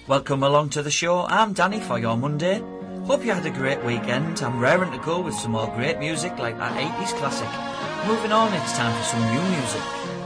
Welcome along to the show. I'm Danny for your Monday. Hope you had a great weekend. I'm raring to go with some more great music like that 80s classic. Moving on, it's time for some new music.